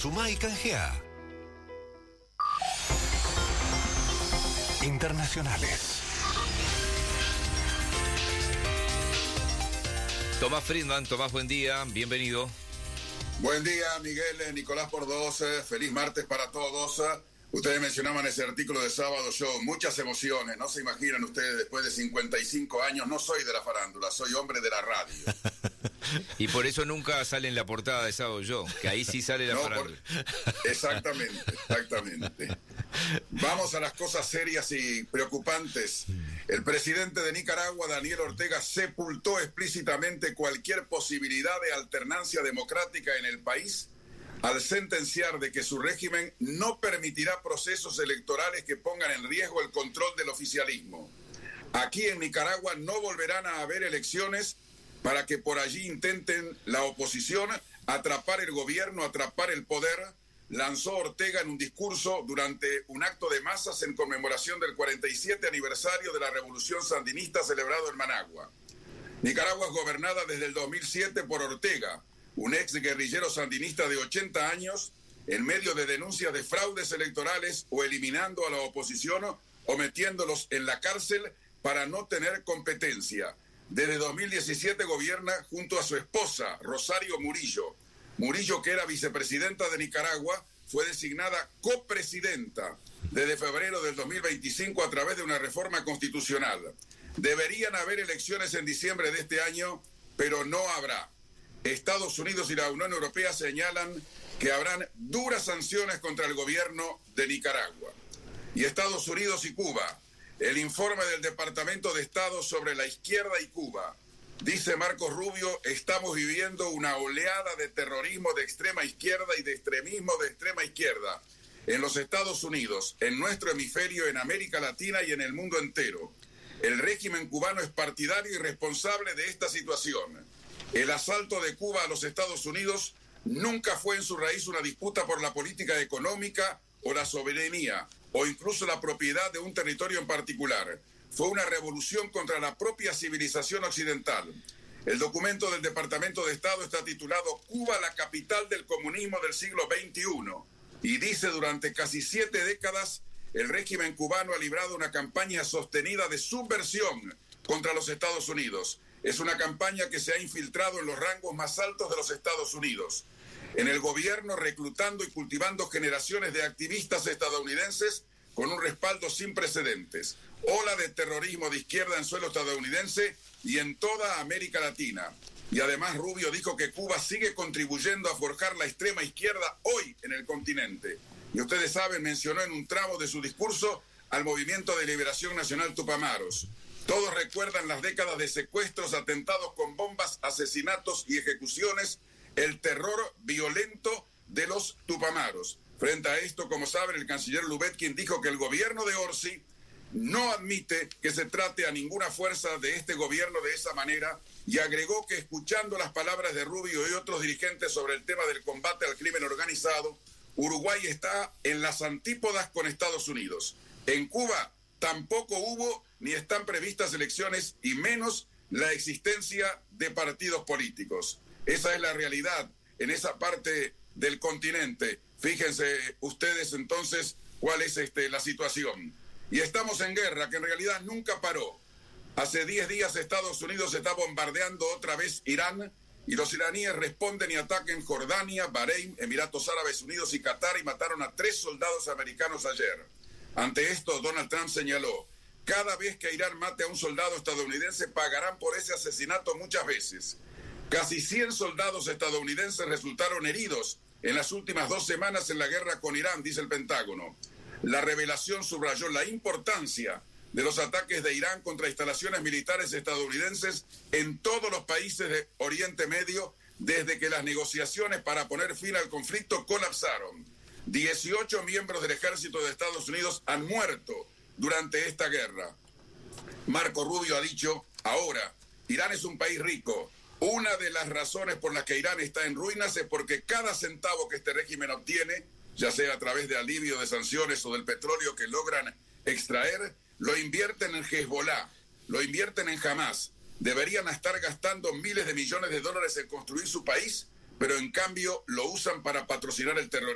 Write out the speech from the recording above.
Sumá y canjeá. Internacionales. Tomás Friedman, Tomás, buen día, bienvenido. Buen día, Miguel, Nicolás por dos, feliz martes para todos. Ustedes mencionaban ese artículo de Sábado Show, muchas emociones, no se imaginan ustedes, después de 55 años, no soy de la farándula, soy hombre de la radio. Y por eso nunca sale en la portada de Sábado Show, que ahí sí sale la farándula. Exactamente. Vamos a las cosas serias y preocupantes. El presidente de Nicaragua, Daniel Ortega, sepultó explícitamente cualquier posibilidad de alternancia democrática en el país al sentenciar de que su régimen no permitirá procesos electorales que pongan en riesgo el control del oficialismo. Aquí en Nicaragua no volverán a haber elecciones para que por allí intenten la oposición atrapar el gobierno, atrapar el poder, lanzó Ortega en un discurso durante un acto de masas en conmemoración del 47 aniversario de la Revolución Sandinista celebrado en Managua. Nicaragua es gobernada desde el 2007 por Ortega, un ex guerrillero sandinista de 80 años, en medio de denuncias de fraudes electorales o eliminando a la oposición o metiéndolos en la cárcel para no tener competencia. Desde 2017 gobierna junto a su esposa, Rosario Murillo. Murillo, que era vicepresidenta de Nicaragua, fue designada copresidenta desde febrero del 2025 a través de una reforma constitucional. Deberían haber elecciones en diciembre de este año, pero no habrá. Estados Unidos y la Unión Europea señalan que habrán duras sanciones contra el gobierno de Nicaragua. Y Estados Unidos y Cuba, el informe del Departamento de Estado sobre la izquierda y Cuba. Dice Marcos Rubio, estamos viviendo una oleada de terrorismo de extrema izquierda y de extremismo de extrema izquierda en los Estados Unidos, en nuestro hemisferio, en América Latina y en el mundo entero. El régimen cubano es partidario y responsable de esta situación. El asalto de Cuba a los Estados Unidos nunca fue en su raíz una disputa por la política económica o la soberanía, o incluso la propiedad de un territorio en particular. Fue una revolución contra la propia civilización occidental. El documento del Departamento de Estado está titulado Cuba, la capital del comunismo del siglo XXI, y dice: durante casi 7 décadas, el régimen cubano ha librado una campaña sostenida de subversión contra los Estados Unidos. Es una campaña que se ha infiltrado en los rangos más altos de los Estados Unidos, en el gobierno, reclutando y cultivando generaciones de activistas estadounidenses con un respaldo sin precedentes. Ola de terrorismo de izquierda en suelo estadounidense y en toda América Latina. Y además Rubio dijo que Cuba sigue contribuyendo a forjar la extrema izquierda hoy en el continente. Y ustedes saben, mencionó en un tramo de su discurso al Movimiento de Liberación Nacional Tupamaros. Todos recuerdan las décadas de secuestros, atentados con bombas, asesinatos y ejecuciones, el terror violento de los Tupamaros. Frente a esto, como saben, el canciller Lubetkin dijo que el gobierno de Orsi no admite que se trate a ninguna fuerza de este gobierno de esa manera, y agregó que, escuchando las palabras de Rubio y otros dirigentes sobre el tema del combate al crimen organizado, Uruguay está en las antípodas con Estados Unidos. En Cuba tampoco hubo ni están previstas elecciones, y menos la existencia de partidos políticos. Esa es la realidad en esa parte del continente. Fíjense ustedes entonces cuál es la situación. Y estamos en guerra que en realidad nunca paró. Hace 10 días Estados Unidos está bombardeando otra vez Irán, y los iraníes responden y atacan Jordania, Bahrein, Emiratos Árabes Unidos y Qatar, y mataron a 3 soldados americanos ayer. Ante esto, Donald Trump señaló: cada vez que Irán mate a un soldado estadounidense, pagarán por ese asesinato muchas veces. Casi 100 soldados estadounidenses resultaron heridos en las últimas 2 semanas en la guerra con Irán, dice el Pentágono. La revelación subrayó la importancia de los ataques de Irán contra instalaciones militares estadounidenses en todos los países de Oriente Medio desde que las negociaciones para poner fin al conflicto colapsaron. 18 miembros del ejército de Estados Unidos han muerto durante esta guerra. Marco Rubio ha dicho: ahora, Irán es un país rico. Una de las razones por las que Irán está en ruinas es porque cada centavo que este régimen obtiene, ya sea a través de alivio de sanciones o del petróleo que logran extraer, lo invierten en Hezbollah, lo invierten en Hamas. Deberían estar gastando miles de millones de dólares en construir su país, pero en cambio lo usan para patrocinar el terrorismo.